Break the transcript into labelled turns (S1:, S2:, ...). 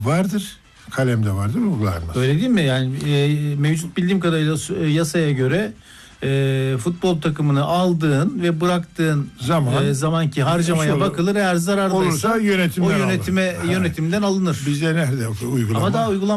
S1: Vardır. Kalemde vardır, uygulanmaz.
S2: Öyle değil mi? Yani mevcut bildiğim kadarıyla yasaya göre futbol takımını aldığın ve bıraktığın zamanki harcamaya bakılır. Eğer zarardaysa
S1: olursa
S2: o yönetimden alınır.
S1: Bizde nerede uygulanma?
S2: Ama daha uygulanmadı.